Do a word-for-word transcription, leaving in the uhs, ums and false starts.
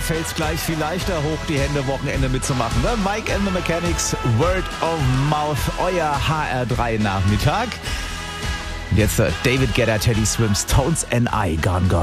fällt's gleich viel leichter, hoch die Hände, Wochenende mitzumachen. Ne? Mike and the Mechanics, Word of Mouth, euer H R drei Nachmittag. Jetzt äh, David Guetta, Teddy Swims, Tones and I, Gone Gone.